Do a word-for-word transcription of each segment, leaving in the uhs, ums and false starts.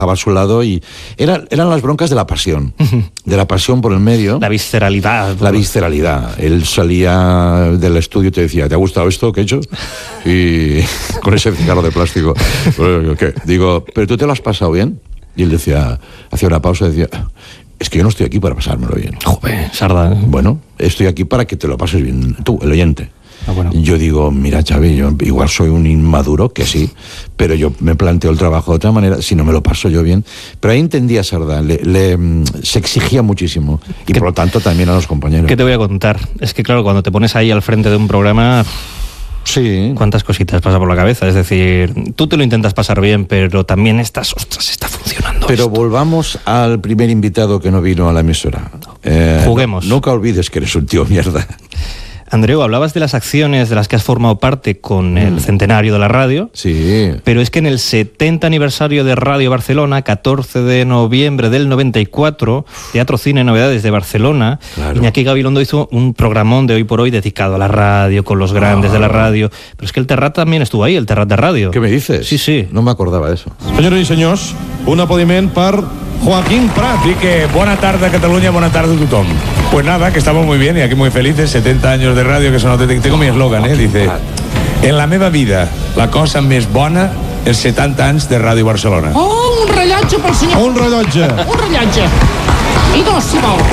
a su lado y era, eran las broncas de la pasión, de la pasión por el medio. La visceralidad. La visceralidad. Él salía del estudio y te decía, ¿te ha gustado esto que he hecho? Y con ese cigarro de plástico. ¿Qué? Digo, ¿pero tú te lo has pasado bien? Y él decía, hacía una pausa y decía, es que yo no estoy aquí para pasármelo bien. Joder, Sarda. Bueno, estoy aquí para que te lo pases bien tú, el oyente. Ah, bueno. Yo digo, mira, Xavi, yo igual soy un inmaduro, que sí, pero yo me planteo el trabajo de otra manera, si no me lo paso yo bien. Pero ahí entendía Sardá, le, le, se exigía muchísimo, y por lo tanto también a los compañeros. ¿Qué te voy a contar? Es que claro, cuando te pones ahí al frente de un programa... Sí. ¿Cuántas cositas pasa por la cabeza? Es decir, tú te lo intentas pasar bien, pero también estás, ostras, está funcionando. Pero esto. Volvamos al primer invitado que no vino a la emisora. Eh, Juguemos. No, nunca olvides que eres un tío mierda. Andreu, hablabas de las acciones de las que has formado parte con el mm. centenario de la radio. Sí. Pero es que en el setenta aniversario de Radio Barcelona, catorce de noviembre del noventa y cuatro, Teatro Cine Novedades de Barcelona, claro. Iñaki Gabilondo hizo un programón de Hoy por Hoy dedicado a la radio, con los grandes ah. de la radio. Pero es que el Terrat también estuvo ahí, el Terrat de Radio. ¿Qué me dices? Sí, sí. No me acordaba de eso. Senyores i senyors, un aplaudiment per Joaquín Prat. Así que buena tarde Cataluña, buena tarde tothom. Pues nada, que estamos muy bien y aquí muy felices, setenta años de radio, que son auténticos. Tengo mi eslogan, eh, dice, en la meva vida, la cosa més bona, els setanta anys de Ràdio Barcelona. Oh, un rellotge pel senyor. Un rellotge. Un rellotge. I dos, si vol.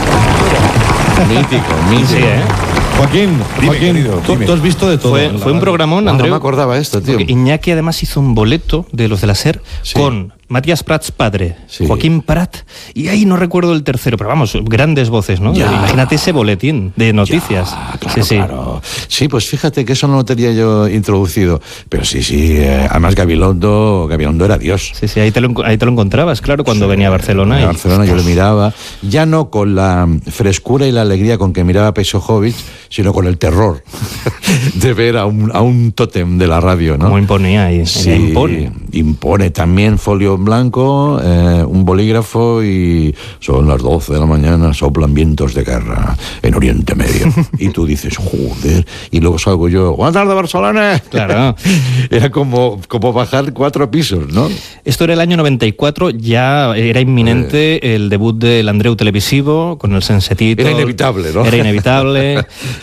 Mítico, mítico. Sí, ¿eh? Joaquín, Dime, Joaquín, querido, tú, dime. tú has visto de todo. Fue, fue un programón, No, Andreu. no me acordaba esto, tío. Porque Iñaki además hizo un boleto de los de la SER Sí. con Matías Prats padre, Sí. Joaquín Prat, y ahí no recuerdo el tercero, pero vamos, grandes voces, ¿no? Ya. Imagínate ese boletín de noticias. Ya, claro, sí, sí. claro. Sí, pues fíjate que eso no lo tenía yo introducido. Pero sí, sí, eh, además Gabilondo, Gabilondo era Dios. Sí, sí, ahí te lo, ahí te lo encontrabas, claro, cuando Sí, venía a Barcelona. En y, Barcelona yo le miraba, ya no con la frescura y la alegría con que miraba a Pesojovic, sino con el terror de ver a un, a un tótem de la radio, ¿no? Como imponía ahí. Sí, impone. impone también folio en blanco, eh, un bolígrafo y son las doce de la mañana, soplan vientos de guerra en Oriente Medio. Y tú dices, joder, y luego salgo yo, buenas tardes Barcelona. Claro. Era como, como bajar cuatro pisos, ¿no? Esto era el año noventa y cuatro, ya era inminente eh. el debut del Andreu televisivo con el Sensetito. Era inevitable, ¿no? Era inevitable.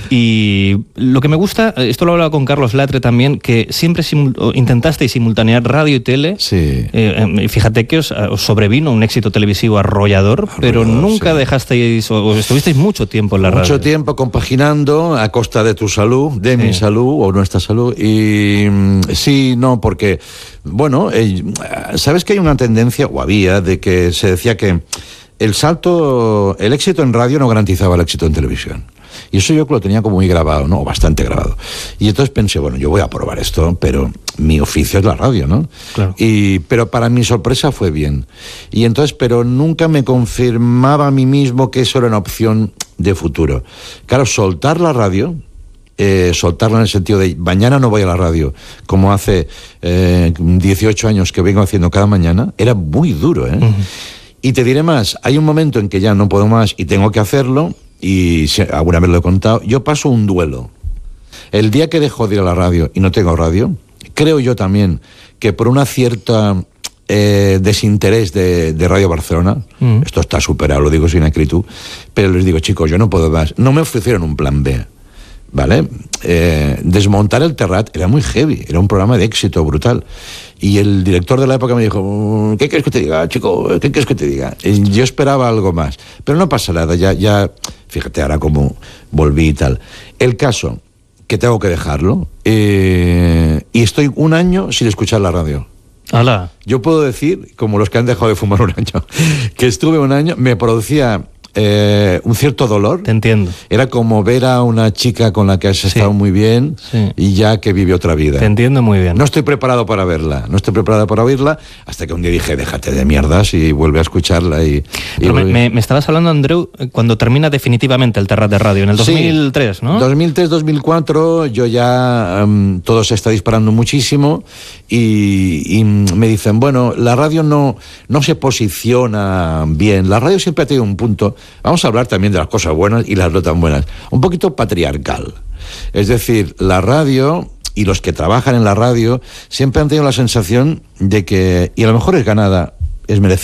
Y lo que me gusta, esto lo he hablado con Carlos Latre también, que siempre simul- intentasteis simultanear radio y tele. Sí. Eh, fíjate que os, os sobrevino un éxito televisivo arrollador, arrollador pero nunca sí. dejasteis, o, o estuvisteis mucho tiempo en la mucho radio. Mucho tiempo compaginando a costa de tu salud, de sí. mi salud o nuestra salud. Y sí, no, porque, bueno, eh, sabes que hay una tendencia, o había, de que se decía que el salto, el éxito en radio no garantizaba el éxito en televisión. Y eso yo lo tenía como muy grabado, ¿no? Bastante grabado. Y entonces pensé, bueno, yo voy a probar esto, pero mi oficio es la radio, ¿no? Claro. Y, pero para mi sorpresa fue bien. Y entonces, pero nunca me confirmaba a mí mismo que eso era una opción de futuro. Claro, soltar la radio, eh, soltarla en el sentido de mañana no voy a la radio, como hace eh, dieciocho años que vengo haciendo cada mañana, era muy duro, ¿eh? Uh-huh. Y te diré más, hay un momento en que ya no puedo más y tengo que hacerlo, y si alguna vez lo he contado, yo paso un duelo. El día que dejo de ir a la radio y no tengo radio, creo yo también que por una cierta eh, desinterés de, de Radio Barcelona, mm. esto está superado, lo digo sin acritud, pero les digo, chicos, yo no puedo más. No me ofrecieron un plan B, ¿vale? Eh, desmontar el Terrat era muy heavy, era un programa de éxito brutal. Y el director de la época me dijo, ¿qué quieres que te diga, chico? ¿Qué quieres que te diga? Y yo esperaba algo más. Pero no pasa nada, ya, ya fíjate ahora cómo volví y tal. El caso, que tengo que dejarlo, eh, y estoy un año sin escuchar la radio. ¡Hala! Yo puedo decir, como los que han dejado de fumar un año, que estuve un año, me producía eh, un cierto dolor. Te entiendo. Era como ver a una chica con la que has sí. estado muy bien sí. y ya que vive otra vida. Te entiendo muy bien. No estoy preparado para verla, no estoy preparado para oírla, hasta que un día dije, déjate de mierdas y vuelve a escucharla. Y, y Pero me, me, me estabas hablando, Andreu, cuando termina definitivamente el Terrat de Radio, en el dos mil tres, sí, ¿no? dos mil tres, dos mil cuatro, yo ya, um, todo se está disparando muchísimo y, y me dicen, bueno, la radio no, no se posiciona bien, la radio siempre ha tenido un punto, vamos a hablar también de las cosas buenas y las no tan buenas, un poquito patriarcal. Es decir, la radio y los que trabajan en la radio siempre han tenido la sensación de que, y a lo mejor es ganada, es merecido.